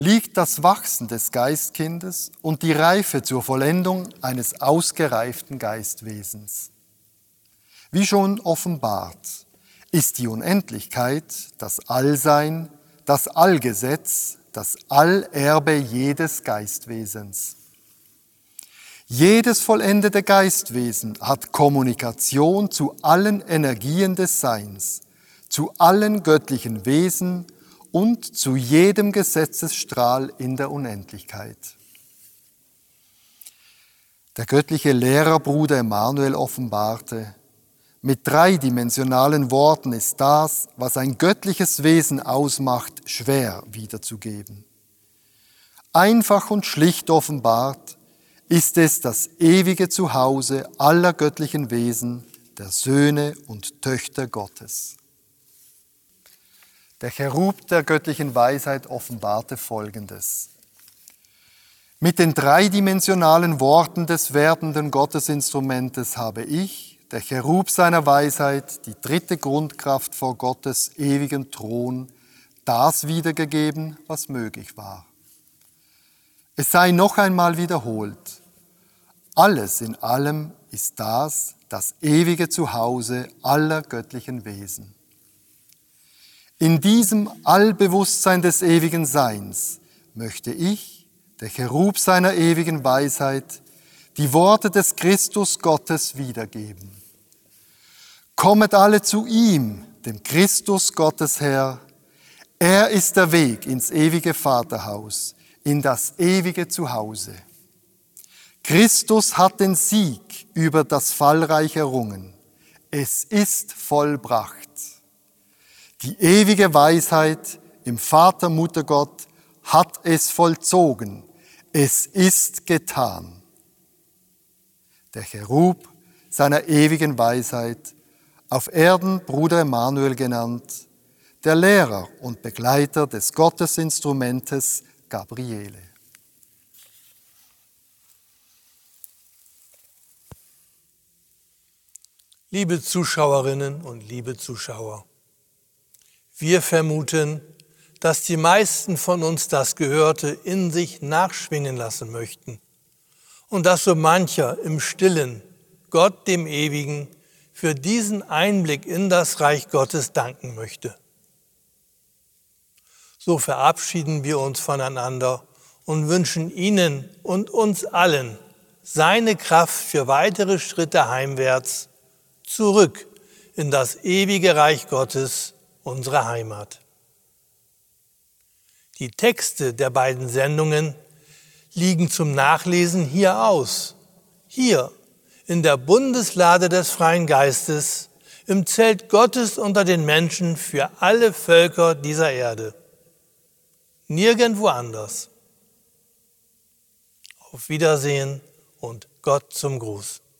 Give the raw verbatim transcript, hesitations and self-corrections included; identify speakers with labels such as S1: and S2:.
S1: liegt das Wachsen des Geistkindes und die Reife zur Vollendung eines ausgereiften Geistwesens. Wie schon offenbart, ist die Unendlichkeit, das Allsein, das Allgesetz, das Allerbe jedes Geistwesens. Jedes vollendete Geistwesen hat Kommunikation zu allen Energien des Seins, zu allen göttlichen Wesen und zu jedem Gesetzesstrahl in der Unendlichkeit. Der göttliche Lehrerbruder Emanuel offenbarte: Mit dreidimensionalen Worten ist das, was ein göttliches Wesen ausmacht, schwer wiederzugeben. Einfach und schlicht offenbart ist es das ewige Zuhause aller göttlichen Wesen, der Söhne und Töchter Gottes. Der Cherub der göttlichen Weisheit offenbarte Folgendes: Mit den dreidimensionalen Worten des werdenden Gottesinstrumentes habe ich, der Cherub seiner Weisheit, die dritte Grundkraft vor Gottes ewigen Thron, das wiedergegeben, was möglich war. Es sei noch einmal wiederholt: Alles in allem ist das, das ewige Zuhause aller göttlichen Wesen. In diesem Allbewusstsein des ewigen Seins möchte ich, der Cherub seiner ewigen Weisheit, die Worte des Christus Gottes wiedergeben. Kommet alle zu ihm, dem Christus Gottes Herr. Er ist der Weg ins ewige Vaterhaus, in das ewige Zuhause. Christus hat den Sieg über das Fallreich errungen. Es ist vollbracht. Die ewige Weisheit im Vater, Mutter Gott hat es vollzogen. Es ist getan. Der Cherub seiner ewigen Weisheit, auf Erden Bruder Emanuel genannt, der Lehrer und Begleiter des Gottesinstrumentes Gabriele.
S2: Liebe Zuschauerinnen und liebe Zuschauer, wir vermuten, dass die meisten von uns das Gehörte in sich nachschwingen lassen möchten und dass so mancher im Stillen Gott, dem Ewigen, für diesen Einblick in das Reich Gottes danken möchte. So verabschieden wir uns voneinander und wünschen Ihnen und uns allen seine Kraft für weitere Schritte heimwärts, zurück in das ewige Reich Gottes, unsere Heimat. Die Texte der beiden Sendungen liegen zum Nachlesen hier aus, hier in der Bundeslade des Freien Geistes, im Zelt Gottes unter den Menschen für alle Völker dieser Erde. Nirgendwo anders. Auf Wiedersehen und Gott zum Gruß.